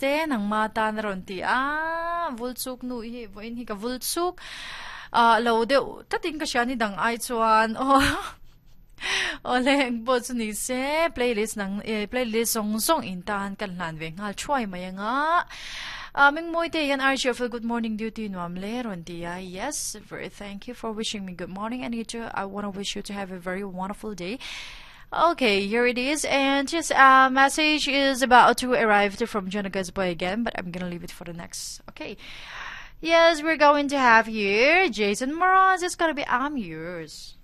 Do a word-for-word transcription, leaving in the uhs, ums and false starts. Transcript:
te nang mata na ron ti ah vulsuk nu hi voin hi ka vulsuk ah lo de tatin ka siya ni dang ai chuan oh Oleng bots ni se playlist nang eh, playlist song song intan kan lan ve ngal choi maya nga aming moi te yan ar feel good morning duty nuam le ron dia yes very thank you for wishing me good morning and you too I want to wish you to have a very wonderful day. Okay, here it is, and just a uh, message is about to arrive from Jonaga's boy again, but I'm gonna leave it for the next. Okay, yes, we're going to have here Jason Mraz. It's gonna be I'm yours.